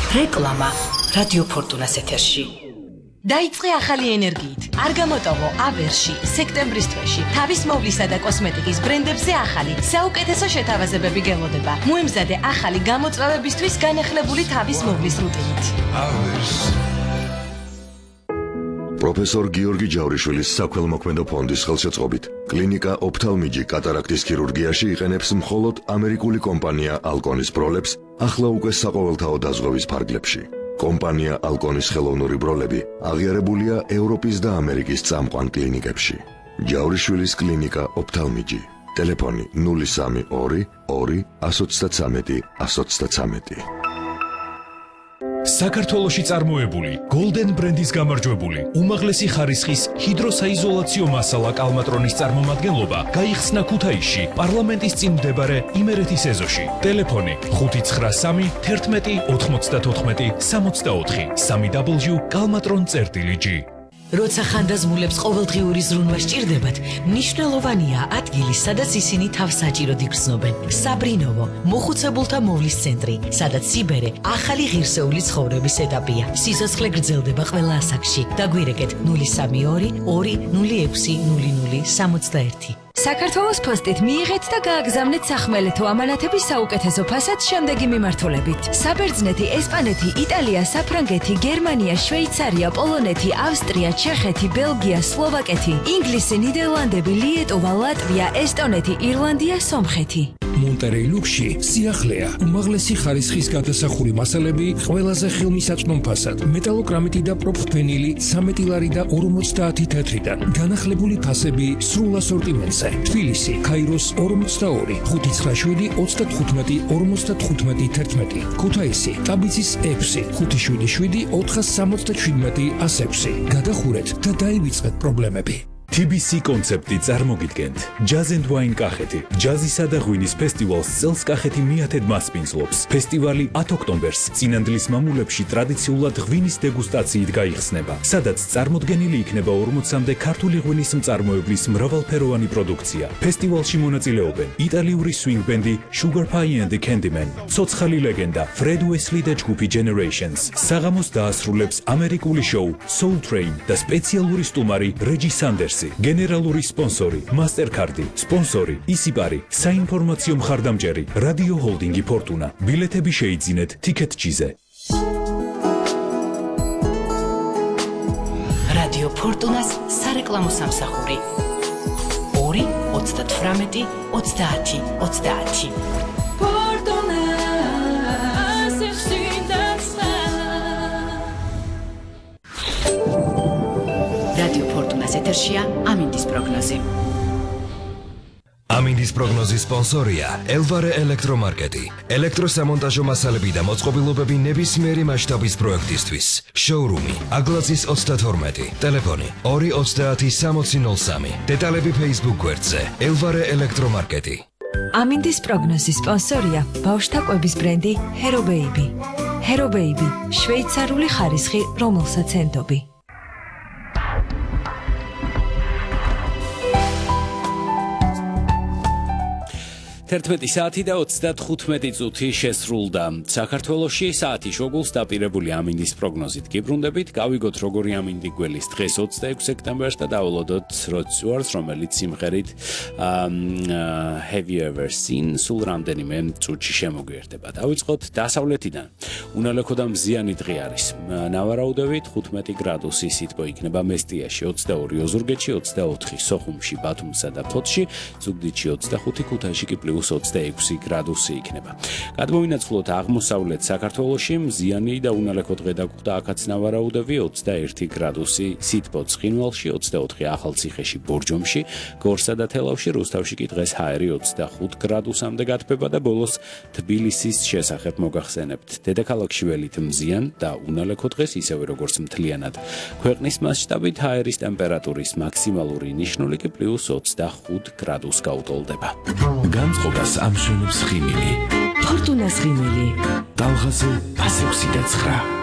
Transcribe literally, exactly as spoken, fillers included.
რეკლამა რადიო ფორტუნას ეთერში. დაიწყე ახალი ენერგიით. არ გამოტოვო ავერში, სექტემბრის თვეში. თავის მოვლისა და კოსმეტიკის ბრენდებზე ახალი, საუკეთესო შეთავაზებები გელოდება. მოემზადე ახალი გამოწვევებისთვის განახლებული თავის მოვლის რუტინით. ავერს. პროფესორ გიორგი ჯავრიშვილის საქველმოქმედო ფონდის ხელშეწყობით კლინიკა ოფთალმიჯი კატარაქტის ქირურგიაში იყენებს მხოლოდ ამერიკული კომპანია ალკონის ბროლებს ახლა უკვე საყოველთაო დაზღვევის ფარგლებში. კომპანია ალკონის ხელოვნური ბროლები აღიარებულია ევროპის და ამერიკის წამყვან კლინიკებში. ჯავრიშვილის კლინიკა ოფთალმიჯი. ტელეფონი ნული სამი ორი ორი εκατო ოცდათვრამეტი εκατო ოცდათვრამეტი. საქართველოში წარმოებული Golden ბრენდის გამარჯვებული უმაღლესი ხარისხის ჰიდროსაიზოლაციო მასალა კალმატრონის წარმომადგენლობა გაიხსნა ქუთაისში პარლამენტის წინ მდებარე იმერეთის ეზოში. ტელეფონი ხუთი ცხრა სამი თერთმეტი ოთხმოცდათოთხმეტი სამოცდაოთხი სამი დაბლიუ კალმატრონ წერტილი ჯი. როცა ხანდაზმულებს ყოველდღიური ზრუნვა სჭირდებათ, მნიშვნელოვანია ადგილი, სადაც ისინი თავს საჭიროდ იგრძნობენ. საბრინოვო, მოხუცებულთა მოვლის ცენტრი, სადაც სიბერე ახალი ღირსეული ცხოვრების ეტაპია. სიცოცხლე გრძელდება ყველა ასაკში. დაგვირეკეთ ნული სამი ორი ორი ნული ექვსი ნული ნული სამოცდაერთი. საქართველოს ფოსტით მიიღეთ და გააგზავნეთ სახმელეთო ამანათების საუკეთესო ფასად შემდეგი მიმართულებით. საბერძნეთი, ესპანეთი, იტალია, საფრანგეთი, გერმანია, შვეიცარია, პოლონეთი, ავსტრია, ჩეხეთი, ბელგია, სლოვაკეთი, ინგლისი, ნიდერლანდები, ლიეტოვა, ლატვია, ესტონეთი, ირლანდია, სომხეთი. მონტერეი ლუქსში სიახლეა უმაღლესი ხარისხის გადასახური მასალები ყველაზე ხელმისაწვდომ ფასად მეტალოკრამიტი და პროფენილი სამეტი ლარი და ორმოცდაათი თეთრიდან განახლებული ფასები სრულ ასორტიმენტზე თბილისი ქაიროს ორმოცდაორი ხუთი ცხრა შვიდი ოცდათხუთმეტი ორმოცდათხუთმეტი თერთმეტი ქუთაისი ტაბიცის ექვსი ხუთი შვიდი შვიდი ოთხსამოცდაშვიდმეტი ასი ექვსი გადახურეთ და დაივიწყეთ პრობლემები. T B C კონცეპტი წარმოგიდგენთ Jazz and Wine კახეთი. ჯაზისა და ღვინის ფესტივალს წელს კახეთი მიათედ მასპინძლობს. ფესტივალი ათი ოქტომბერს წინანდლის მამულებში ტრადიციულად ღვინის დეგუსტაციით გაიხსნება, სადაც წარმოდგენილი იქნება ორმოცამდე ქართული ღვინის მწარმოებლის მრავალფეროვანი პროდუქცია. ფესტივალში მონაწილეობენ იტალიური swing ბენდი Sugar Pie and the Candyman, ცოცხალი ლეგენდა Fred Wesley და ჯგუფი Generations. საღამოს დაასრულებს ამერიკული შოუ Soul Train და სპეციალური სტუმარი Reggie Sanders. გენერალური სპონსორი Mastercard, სპონსორი ისიპარი, საინფორმაციო მხარდამჭერი რადიო ჰოლდინგი ფორტუნა. ბილეთები შეიძინეთ TicketJet-ზე. რადიო ფორტუნას სარეკლამო სამსახური ორი ოცდათვრამეტი ოცდაათი ოცდაათი. რადიო ფორტუნას ეთერშია ამინდის პროგნოზი. ამინდის პროგნოზის სპონსორია ელვარე ელექტრომარკეტი. ელექტროსამონტაჟო მასალები და მოწყობილობები ნებისმიერი მასშტაბის პროექტისთვის. შოურუმი აგლაძის ოცდათორმეტი. ტელეფონი ორი ოცდაათი სამოცი ნული სამი. დეტალები Facebook გვერდზე ელვარე ელექტრომარკეტი. ამინდის პროგნოზის სპონსორია ბავშვთა კვების ბრენდი Hero Baby. Hero Baby, შვეიცარიული ხარისხი, რომელსაც ენდობი. თერთმეტი საათი და ოცდათხუთმეტი წუთი შესრულდა. საქართველოში საათი შოგულს დაპირებული ამინდის პროგნოზით გიბრუნდებით. გავიგოთ როგორი ამინდი გველის დღეს ოცდაექვსი სექტემბერს და დავალოდოთ როც რომელიც სიმღერით Have you ever seen სულ რამდენიმე წუთში შემოგვიერთება. დავიწყოთ დასავლეთიდან. უნალექო და მზიანი დღე არის. ნავარაუდევით თხუთმეტი გრადუსი სითბო იქნება მესტიაში, ოცდაორი ოზურგეთში, ოცდაოთხი სოხუმში, ბათუმსა და ფოთში, ზუგდიდში ოცდახუთი, ქუთაისში კი ოცდაექვსი გრადუსი იქნება. გადმოვინაცვლოთ აღმოსავლეთ საქართველოში მზიანი და უნალექო დღე დაგვხდა აქაც ნავარაუდები ოცდაერთი გრადუსი სითბო ცხინვალში, ოცდაოთხი ახალციხეში, ბორჯომში, გორსა და თელავში, რუსთავში კი დღეს ჰაერი ოცდახუთ გრადუსამდე გათბება და ბოლოს თბილისის შესახებ მოგახსენებთ. დედაქალაქში ველით მზიან და უნალექო დღეს ისევე როგორც მთლიანად. ქვეყნის მასშტაბით ჰაერის ტემპერატურის მაქსიმალური ნიშნული კი პლუს ოცდახუთ გრადუსს გაუტოლდება. განწყობას ამშვენებს ხიმილი. ფორტუნას ხიმილი. ტალღაზე ასი ექვსი და ცხრა.